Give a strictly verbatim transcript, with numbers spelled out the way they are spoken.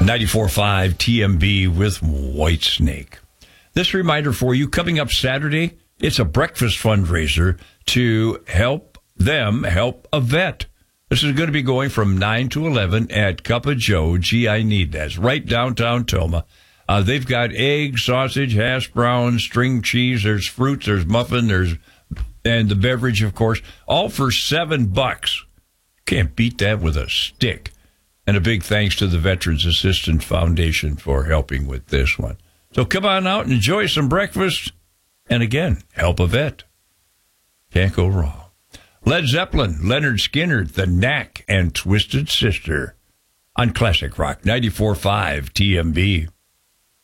ninety-four point five T M B with Whitesnake. This reminder for you, coming up Saturday, it's a breakfast fundraiser to help them help a vet. This is going to be going from nine to eleven at Cup of Joe. Gee, I need that. It's right downtown Toma. Uh, they've got eggs, sausage, hash browns, string cheese. There's fruits, there's muffin, there's and the beverage, of course, all for seven bucks. Can't beat that with a stick. And a big thanks to the Veterans Assistance Foundation for helping with this one. So come on out and enjoy some breakfast. And again, help a vet. Can't go wrong. Led Zeppelin, Leonard Skinner, The Knack, and Twisted Sister on Classic Rock ninety-four point five T M B.